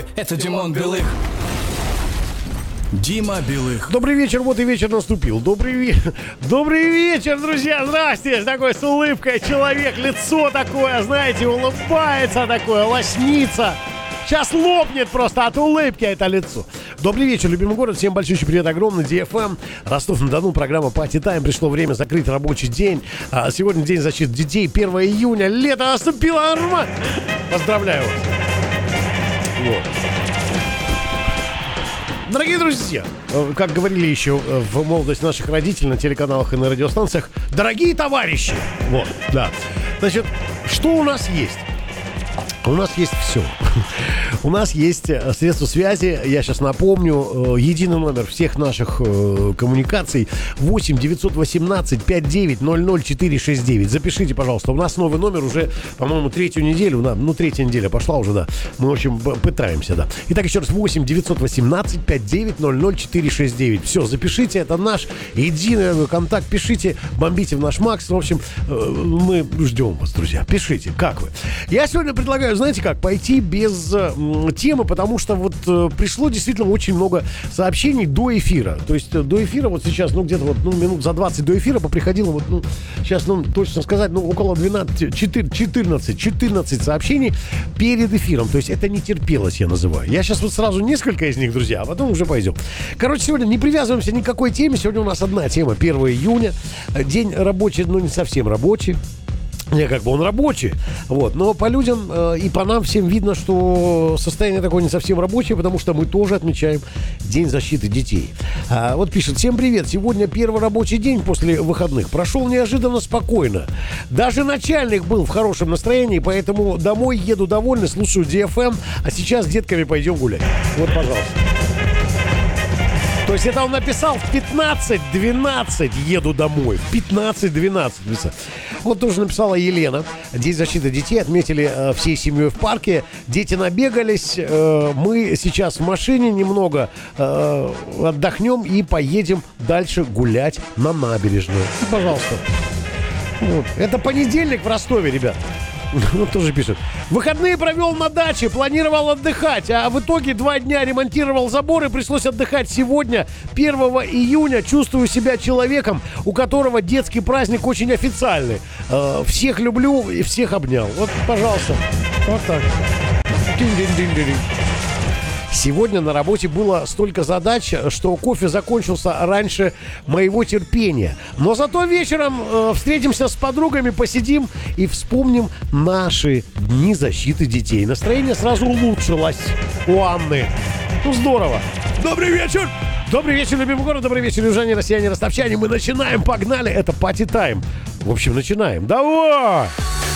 тобой, это Димон Белых. Дима Белых. Добрый вечер, вот и вечер наступил. Добрый вечер, друзья, здрасте. Такой с улыбкой человек, лицо такое, знаете, улыбается такое, лоснится. Сейчас лопнет просто от улыбки это лицо. Добрый вечер, любимый город. Всем большущий привет огромный. DFM, Ростов-на-Дону, программа Party Time. Пришло время закрыть рабочий день. Сегодня день защиты детей, 1 июня. Лето наступило. Поздравляю вас. Вот. Дорогие друзья, как говорили еще в молодости наших родителей на телеканалах и на радиостанциях, дорогие товарищи. Вот, да. Значит, что у нас есть? У нас есть все. У нас есть средства связи, я сейчас напомню, единый номер всех наших коммуникаций 8 918 59 00 469. Запишите, пожалуйста, у нас новый номер уже, по-моему, третью неделю, третья неделя пошла уже, да. Мы, в общем, пытаемся, да. Итак, еще раз, 8 918 59 00 469. Все, запишите, это наш единый контакт, пишите, бомбите в наш Макс. В общем, мы ждем вас, друзья. Пишите, как вы. Я сегодня предлагаю, знаете как, пойти без темы, потому что вот пришло действительно очень много сообщений до эфира. То есть до эфира вот сейчас, где-то вот минут за 20 до эфира поприходило вот, сейчас, точно сказать, около 14 сообщений перед эфиром. То есть это не терпелось, я называю. Я сейчас вот сразу несколько из них, друзья, а потом уже пойдем. Короче, сегодня не привязываемся ни к какой теме. Сегодня у нас одна тема, 1 июня. День рабочий, не совсем рабочий. Не, как бы он рабочий, вот, но по людям и по нам всем видно, что состояние такое не совсем рабочее, потому что мы тоже отмечаем День защиты детей. Вот пишет: всем привет, сегодня первый рабочий день после выходных, прошел неожиданно спокойно, даже начальник был в хорошем настроении, поэтому домой еду довольный, слушаю DFM, а сейчас с детками пойдем гулять. Вот, пожалуйста. То есть это он написал в 15:12 еду домой. В 15:12 написал. Вот тоже написала Елена. День защиты детей отметили всей семьей в парке. Дети набегались. Мы сейчас в машине немного отдохнем и поедем дальше гулять на набережную. Пожалуйста. Вот. Это понедельник в Ростове, ребят. Ну, тоже пишет. Выходные провел на даче, планировал отдыхать, а в итоге 2 дня ремонтировал забор и пришлось отдыхать сегодня, 1 июня. Чувствую себя человеком, у которого детский праздник очень официальный. Всех люблю и всех обнял. Вот, пожалуйста. Вот так. Сегодня на работе было столько задач, что кофе закончился раньше моего терпения. Но зато вечером встретимся с подругами, посидим и вспомним наши дни защиты детей. Настроение сразу улучшилось у Анны. Здорово. Добрый вечер! Добрый вечер, любимый город, добрый вечер, южане, россияне, ростовчане. Мы начинаем, погнали, это Party Time. В общем, начинаем. Давай!